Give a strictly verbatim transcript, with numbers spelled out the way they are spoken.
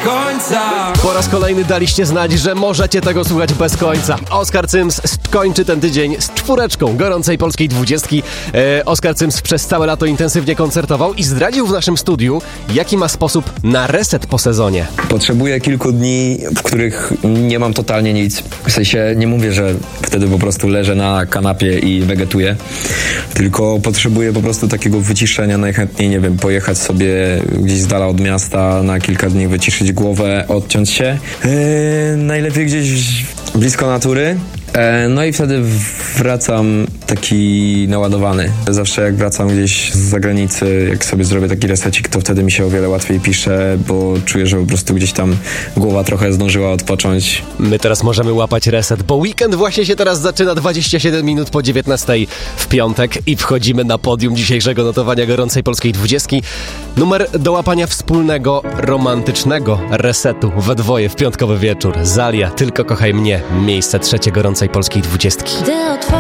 końca. Po raz kolejny daliście znać, że możecie tego słuchać bez końca. Oskar Cyms kończy ten tydzień z czwóreczką gorącej polskiej dwudziestki. E, Oskar Cyms przez całe lato intensywnie koncertował i zdradził w naszym studiu, jaki ma sposób na reset po sezonie. Potrzebuję kilku dni, w których nie mam totalnie nic. W sensie nie mówię, że wtedy po prostu leżę na kanapie i wegetuję, tylko potrzebuję po prostu takiego wyciszenia. Najchętniej, nie wiem, pojechać sobie gdzieś z dala od miasta na kilka dni, wyciszyć głowę, odciąć się. Yy, najlepiej gdzieś blisko natury. No i wtedy wracam taki naładowany. Zawsze jak wracam gdzieś z zagranicy, jak sobie zrobię taki resecik, to wtedy mi się o wiele łatwiej pisze, bo czuję, że po prostu gdzieś tam głowa trochę zdążyła odpocząć. My teraz możemy łapać reset, bo weekend właśnie się teraz zaczyna, dwadzieścia siedem minut po dziewiętnastej w piątek i wchodzimy na podium dzisiejszego notowania gorącej polskiej dwudziestki. Numer do łapania wspólnego, romantycznego resetu we dwoje w piątkowy wieczór. Zalia, Tylko kochaj mnie, miejsce trzecie gorącej polskiej dwudziestki.